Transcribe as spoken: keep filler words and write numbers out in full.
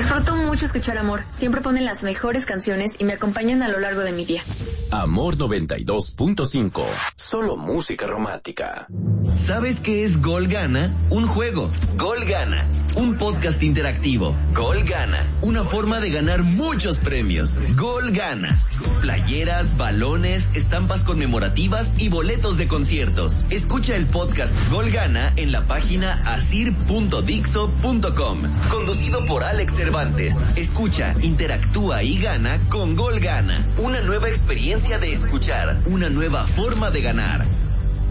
Disfruto mucho escuchar Amor. Siempre ponen las mejores canciones y me acompañan a lo largo de mi día. Amor noventa y dos punto cinco. Solo música romántica. ¿Sabes qué es Gol Gana? Un juego. Gol Gana. Un podcast interactivo. Gol Gana. Una forma de ganar muchos premios. Gol Gana. Playeras, balones, estampas conmemorativas y boletos de conciertos. Escucha el podcast Gol Gana en la página asir punto dixo punto com. Conducido por Alex Cervantes. Escucha, interactúa y gana con Gol Gana. Una nueva experiencia de escuchar. Una nueva forma de ganar.